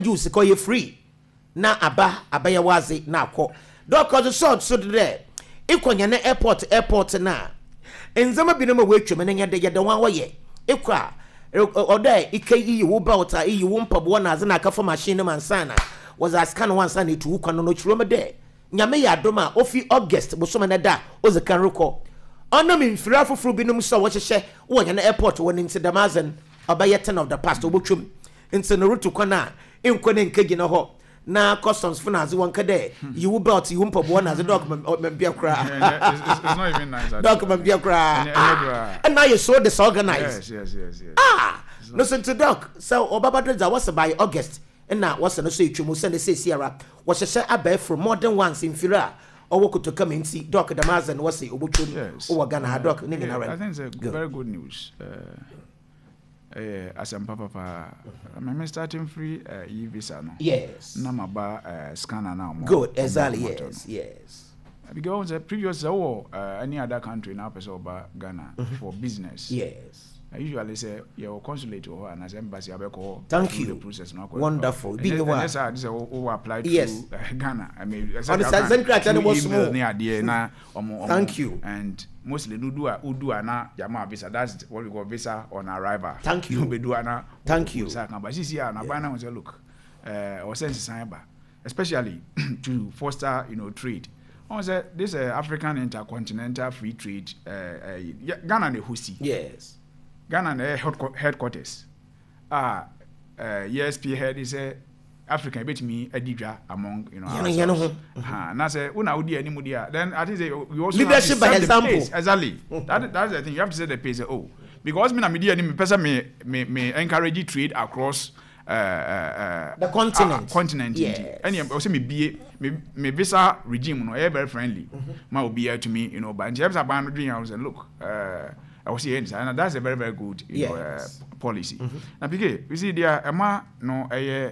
juice ko ye free na abaya wazi na akọ doctor so there ikonya na airport na enzama bi no ma wetwem na nyade yede wan woye ikwa oda ikayi wo bauta yi wo mpabo na aze na akafa machine man sana was a scan one sana to ukwa no chiro me de nyame ya doma ofi August bosoma na da ozekan rekọ ono me mfira foforo bi no so wo hyehye wo nya na airport wo ni Damazen obaya 10 of the past obotwem nti no rutu kwana enkone nkegi no ho na customs finance one kade you belt you mpabo na the document bia kra it's not even nice document bia kra and now you so disorganized yes listen to doc so obabadre that was by August and now what's no so etwemu send say sierra was share abay from modern ones in fira or what to come and see doc Damazen was say obotwem o Ghana doc ni na I think it's very good news as papa I'm starting free e-visa no. Yes. Na maba scanner now. Good, exactly. Yes. Because previous any other country now person about Ghana for business. Yes. I usually say your consulate or an embassy abeko. Thank you. The process no. Wonderful. Big one. Yes, I this who applied to Ghana. I mean, thank you. And mostly udu na jama visa. That's what we call visa on arrival. Thank you. Thank you. But this year na bana say look or sense cyber especially to foster trade. On say this African intercontinental free trade Ghana the host. Yes. Ghana headquarters. ESP head is African bet me edidra among na say una udi any mudia then I think we also leadership by example exactly that's the thing you have to say the pace because me na media ni me person me encourage trade across the continent yes. And also me visa regime no very friendly ma obi to me but in terms of ban doing I was look I was saying and that's a very very good policy now because you see there ema no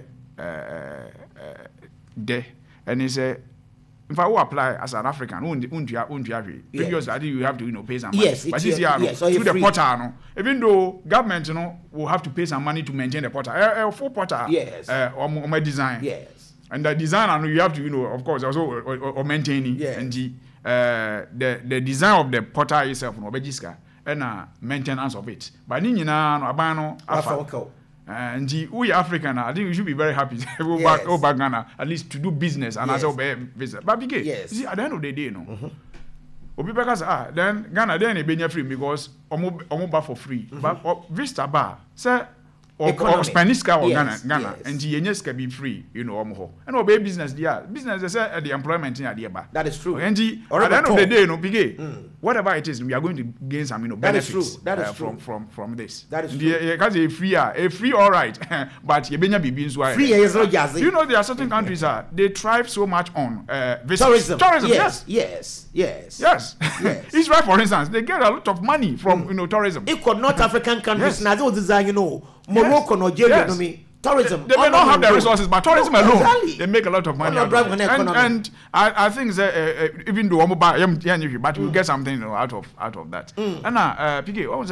de and he say if I will apply as an African, because I think you have to pay some money. Yes, but this year through the portal, no, even though government will have to pay some money to maintain the portal, full portal, yes, or my design, yes, and the design, you have to of course also or maintaining, yes. And the design of the portal itself, no, and maintenance of it. But no abano and we African, I think we should be very happy back Ghana at least to do business and as well visit. But because you see at the end of the day, no. Because then Ghana then it be free because omo for free. But Vista bar say or Spanish car or Ghana and the can be free, omo. And obey business there. Business they say the employment in the bar. That is true. And at the end of the day, no big whatever it is, we are going to gain some benefits from this. That is true. Because a free all right, but you free is no jazz. There are certain countries they thrive so much on tourism. Yes. Israel, for instance, they get a lot of money from tourism. Equal North African countries now those design Morocco, Nigeria, tourism. They may not have the resources, but tourism alone, they make a lot of money. And I think that even though but we'll get something out of that. And PK, what was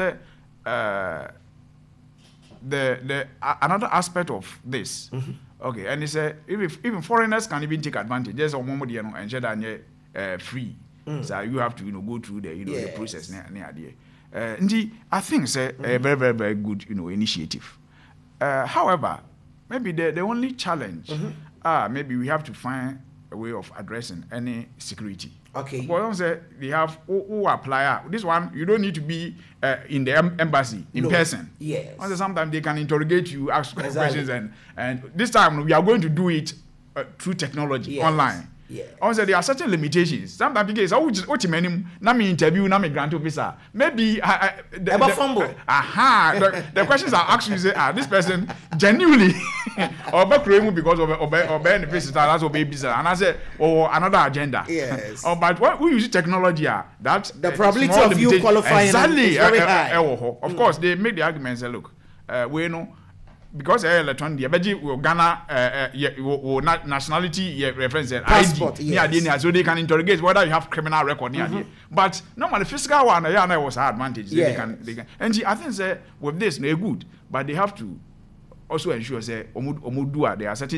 the another aspect of this? Okay, and it's even foreigners can even take advantage. There's a moment and share free, so you have to go through the process near there. I think it's a very very very good initiative. However, maybe the only challenge, maybe we have to find a way of addressing any security. Okay. But say they have who apply. This one you don't need to be in the embassy in person. Yes. Sometimes they can interrogate you, ask questions, and this time we are going to do it through technology online. Yeah. Also, there are certain limitations. Sometimes because na me interview, na me grant visa. Maybe the questions are asked you say, this person genuinely or because of benefits that's obey visa, and I say another agenda. Yes. But what we use technology that the probability of you qualifying exactly is very high. Of course, they make the argument say, look, we know. Because electron the Ghana nationality reference passport, ID, so they can interrogate whether you have criminal record near but normally physical one was an advantage. They can and I think say with this they're good, but they have to also ensure say omu do there are certain